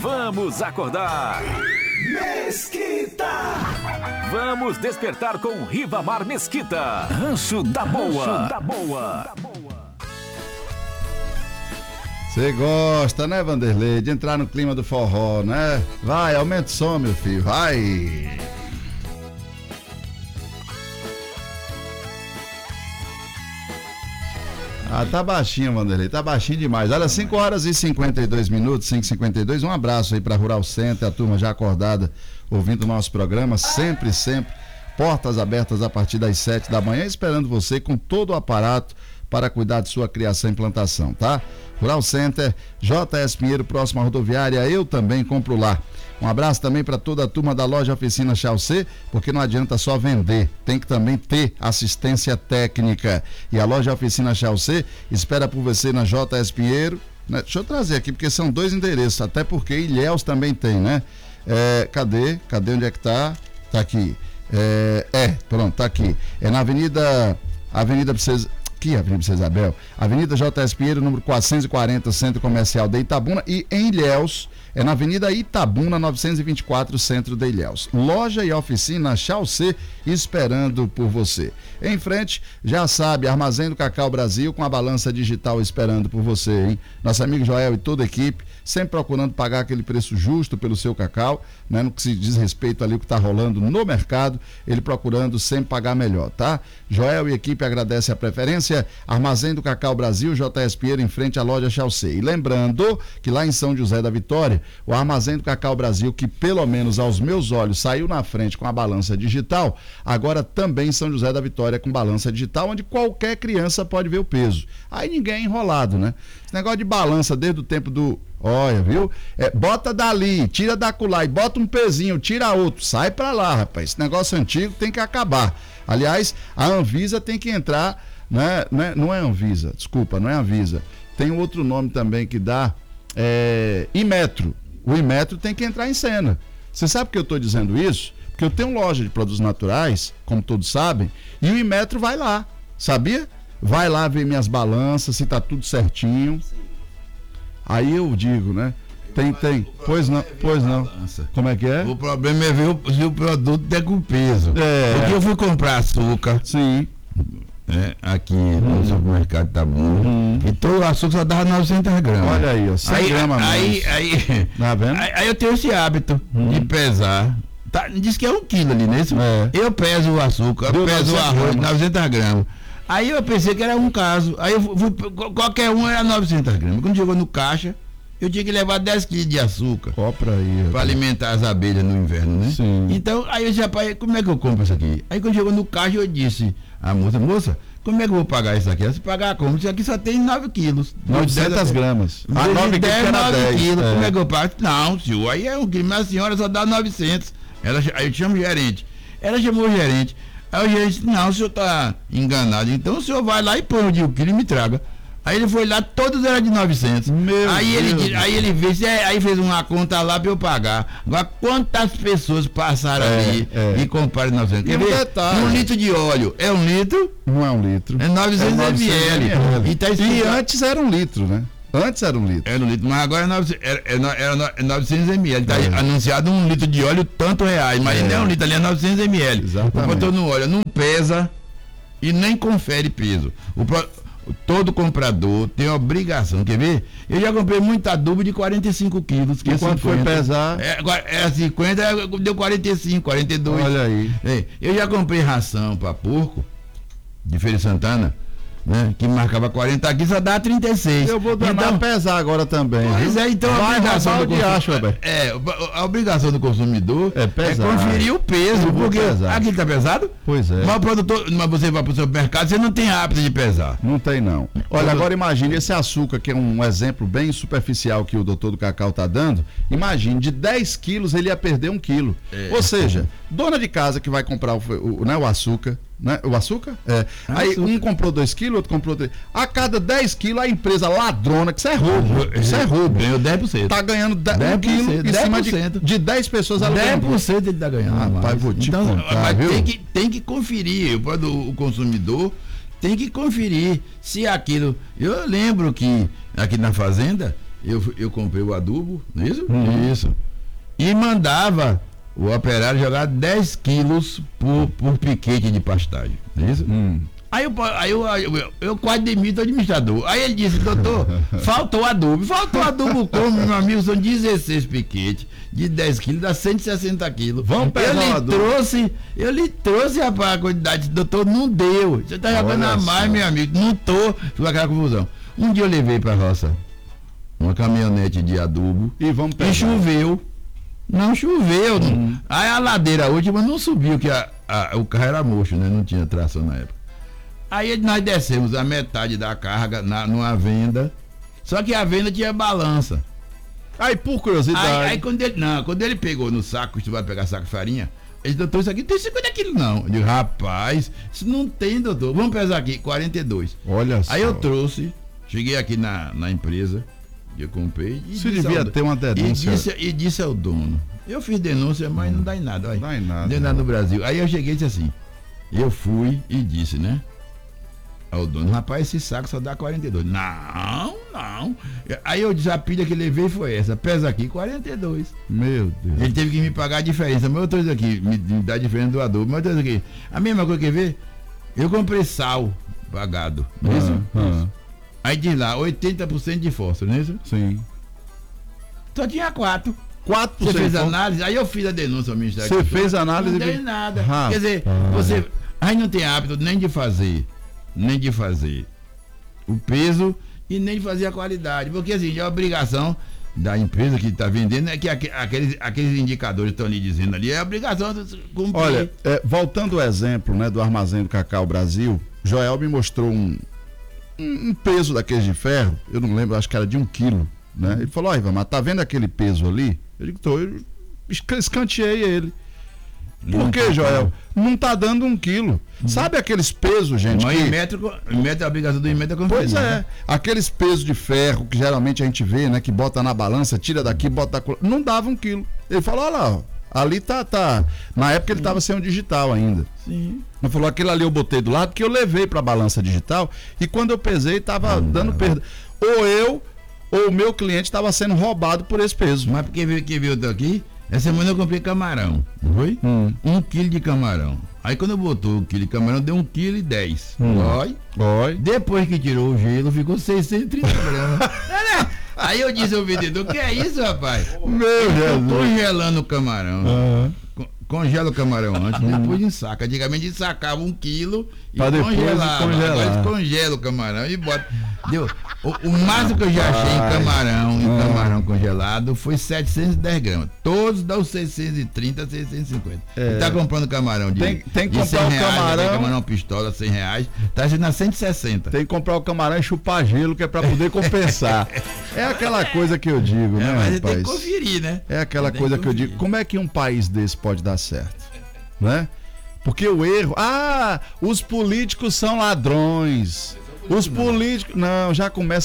Vamos acordar. Mesquita! Vamos despertar com Ribamar Mesquita. Rancho da Boa. Rancho da Boa. Você gosta, né, Vanderlei, de entrar no clima do forró, né? Vai, aumenta o som, meu filho, vai! Ah, tá baixinho, Vanderlei, tá baixinho demais. Olha, 5 horas e 52 minutos, 5h52. Um abraço aí pra Rural Center, a turma já acordada, ouvindo o nosso programa, sempre, portas abertas a partir das 7 da manhã, esperando você com todo o aparato para cuidar de sua criação e implantação, tá? Rural Center, JS Pinheiro, próxima à rodoviária, eu também compro lá. Um abraço também para toda a turma da loja Oficina Chaussee, porque não adianta só vender, tem que também ter assistência técnica. E a loja Oficina Chaussee espera por você na JS Pinheiro, né? Deixa eu trazer aqui, porque são 2 endereços, até porque Ilhéus também tem, né? Cadê onde é que tá? Tá aqui. Pronto, tá aqui. É na Avenida Princesa... Aqui, Avenida Princesa Isabel, Avenida JS Pinheiro, número 440, Centro Comercial de Itabuna, e em Ilhéus, é na Avenida Itabuna, 924, Centro de Ilhéus. Loja e oficina Chaussee esperando por você. Em frente, já sabe, Armazém do Cacau Brasil com a balança digital esperando por você, hein? Nosso amigo Joel e toda a equipe, sempre procurando pagar aquele preço justo pelo seu cacau, né? No que se diz respeito ali o que está rolando no mercado, ele procurando sempre pagar melhor, tá? Joel e equipe agradecem a preferência. Armazém do Cacau Brasil, JS Pinheiro, em frente à loja Chaussee. E lembrando que lá em São José da Vitória, o Armazém do Cacau Brasil, que pelo menos aos meus olhos saiu na frente com a balança digital, agora também em São José da Vitória com balança digital, onde qualquer criança pode ver o peso. Aí ninguém é enrolado, né? Esse negócio de balança desde o tempo do... Olha, viu? Bota dali, tira da acolá e bota um pezinho, tira outro, sai pra lá, rapaz. Esse negócio antigo tem que acabar. Aliás, a Anvisa tem que entrar, né? Não é Anvisa, desculpa, não é Anvisa. Tem outro nome também que dá, Inmetro. O Inmetro tem que entrar em cena. Você sabe por que eu estou dizendo isso? Porque eu tenho loja de produtos naturais, como todos sabem, e o Inmetro vai lá, sabia? Vai lá ver minhas balanças, se tá tudo certinho. Aí eu digo, né? Tem. Pois não. Como é que é? O problema é ver se o produto tem com peso. Porque eu fui comprar açúcar. Sim. Aqui no supermercado tá bom. E todo o açúcar só dava 900 gramas. Olha aí, ó, 100 gramas aí, tá vendo? Aí eu tenho esse hábito de pesar. Tá, diz que é 1 quilo ali, né? Eu peso o açúcar, eu peso o arroz, 900 gramas. Aí eu pensei que era um caso. Aí eu fui, qualquer um era 900 gramas. Quando chegou no caixa, eu tinha que levar 10 quilos de açúcar. Para alimentar as abelhas no inverno, né? Sim. Então, aí eu disse, rapaz, como é que eu compro isso aqui? Aí quando chegou no caixa, eu disse à moça, como é que eu vou pagar isso aqui? Você pagar como? Isso aqui só tem 9 quilos. 900 gramas. 9 quilos. É. Como é que eu pago? Não, senhor, aí é 1 quilo, mas a senhora só dá 900. Aí eu chamo o gerente. Ela chamou o gerente. Aí o gerente disse, não, o senhor está enganado. Então o senhor vai lá e põe o de 1 quilo e me traga. Aí ele foi lá, todos eram de 900. Aí ele fez uma conta lá para eu pagar. Agora, quantas pessoas passaram ali e compraram 900? Quer ver? Um litro de óleo é 1 litro? Não é 1 litro. É 900 ml. E antes era 1 litro, né? Antes era 1 litro. Era 1 litro, mas agora é 900 ml. Está anunciado 1 litro de óleo, tanto reais. Mas não é 1 litro, ali é 900 ml. Exatamente. Botou no óleo, não pesa e nem confere peso. Todo comprador tem obrigação, quer ver? Eu já comprei muito adubo de 45 quilos. E quando foi pesar? 50, deu 45, 42. Olha aí. Eu já comprei ração para porco, de Feira de Santana, né? Que marcava 40 aqui, só dá 36. Eu vou dar pesar agora também. Pois é, então a obrigação do consumidor é conferir o peso, porque aqui tá pesado? Pois é. Mas o produtor, mas você vai pro seu mercado, você não tem hábito de pesar. Não tem não. Olha, agora imagine esse açúcar, que é um exemplo bem superficial que o doutor do Cacau tá dando. Imagine, de 10 quilos ele ia perder 1 quilo. Ou seja, dona de casa que vai comprar o açúcar, né? O açúcar? Aí um comprou 2 quilos, outro comprou 3. A cada 10 quilos a empresa ladrona, que isso é roubo. Isso é roubo. Ganhou 10%. Tá ganhando 1 quilo em cima de 10 pessoas. 10% ele tá ganhando. Rapaz, vou te contar, viu? Tem que conferir. O consumidor tem que conferir se aquilo... Eu lembro que aqui na fazenda eu comprei o adubo, não é isso? Isso. E mandava o operário jogar 10 quilos por piquete de pastagem, não é isso? Aí eu quase demito o administrador. Aí ele disse, doutor, faltou adubo. Faltou adubo como, meu amigo? São 16 piquetes de 10 quilos, dá 160 quilos. Vamos pegar o adubo. Eu lhe trouxe, rapaz, a quantidade. Doutor, não deu. Você tá jogando a mais, meu amigo. Não tô. Ficou aquela confusão. Um dia eu levei pra roça uma caminhonete de adubo e choveu. Não choveu. Aí a ladeira última não subiu, que o carro era mocho, né? Não tinha tração na época. Aí nós descemos a metade da carga numa venda, só que a venda tinha balança. Aí, por curiosidade... Aí quando ele pegou no saco, costumava pegar saco de farinha, ele disse, doutor, isso aqui tem 50 quilos não. Eu digo, rapaz, isso não tem, doutor. Vamos pesar aqui, 42. Olha só. Aí eu trouxe, cheguei aqui na empresa, que eu comprei. Você devia ter uma denúncia. E disse ao dono, eu fiz denúncia, mas não dá em nada. Olha, não dá em nada. Não dá em nada no Brasil. Aí eu cheguei e disse assim, eu fui e disse, né? Ao dono, rapaz, esse saco só dá 42. Não. Aí eu disse, a pilha que levei foi essa, pesa aqui 42. Meu Deus. Ele teve que me pagar a diferença, mas eu trouxe aqui, me dá a diferença do adubo, mas eu trouxe aqui. A mesma coisa, quer ver? Eu comprei sal pagado, não é isso? Aí diz lá, 80% de fósforo, não é isso? Sim. Só tinha 4. 4%. Você fez análise, aí eu fiz a denúncia ao Ministério. Você fez análise? Não tem nada. Quer dizer, você aí não tem hábito nem de fazer o peso e nem de fazer a qualidade, porque assim, é a obrigação da empresa que está vendendo é que aqueles indicadores estão ali dizendo ali, é a obrigação de cumprir. Olha, voltando ao exemplo, né, do Armazém do Cacau Brasil, Joel me mostrou um peso daqueles de ferro, eu não lembro, acho que era de 1 quilo, né? Ele falou, Ivan, mas tá vendo aquele peso ali? Eu digo, eu escanteei ele. Por que, Joel? Não tá dando 1 quilo. Sabe aqueles pesos, gente? Mas metro, a obrigação do metro é conferir. Pois é, aqueles pesos de ferro que geralmente a gente vê, né? Que bota na balança, tira daqui, bota da... Não dava 1 quilo. Ele falou, olha lá, ó, ali tá. Na época ele tava sem o digital ainda. Sim. Ele falou, aquele ali eu botei do lado, que eu levei pra balança digital e quando eu pesei tava dando perda. Ou o meu cliente estava sendo roubado por esse peso. Mas porque viu aqui? Essa semana eu comprei camarão, não foi? 1 quilo de camarão. Aí quando eu botou 1 quilo de camarão, deu 1,10 kg. Oi. Depois que tirou o gelo, ficou 630 gramas. Aí eu disse ao vendedor, que é isso, rapaz? Meu Deus. Congelando o camarão. Congela o camarão antes, depois ensaca. Antigamente ensacava 1 quilo e congelava. Agora eles congelam o camarão e bota. Deu. O máximo que eu já achei em camarão congelado foi 710 gramas. Todos dão 630, 650. Você tá comprando camarão tem que comprar o camarão pistola, R$100, tá sendo a 160. Tem que comprar o camarão e chupar gelo, que é pra poder compensar. É aquela coisa que eu digo, né, mas rapaz? tem que conferir, né? É aquela coisa que eu digo. Como é que um país desse pode dar certo? Né? Porque o erro... os políticos são ladrões. Os políticos... Não, já começa